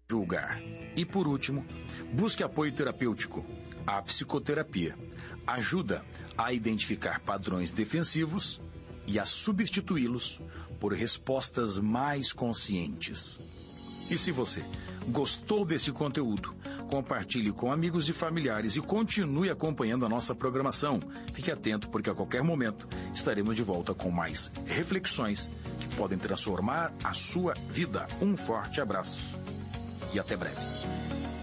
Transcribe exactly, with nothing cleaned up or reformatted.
julgar. E por último, busque apoio terapêutico. A psicoterapia ajuda a identificar padrões defensivos e a substituí-los por respostas mais conscientes. E se você gostou desse conteúdo, compartilhe com amigos e familiares e continue acompanhando a nossa programação. Fique atento, porque a qualquer momento estaremos de volta com mais reflexões que podem transformar a sua vida. Um forte abraço e até breve.